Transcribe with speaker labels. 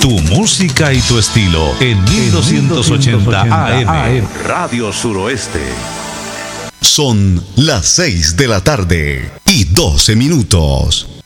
Speaker 1: Tu música y tu estilo en 1280 AM.
Speaker 2: Radio Suroeste.
Speaker 3: Son las 6 de la tarde y 12 minutos.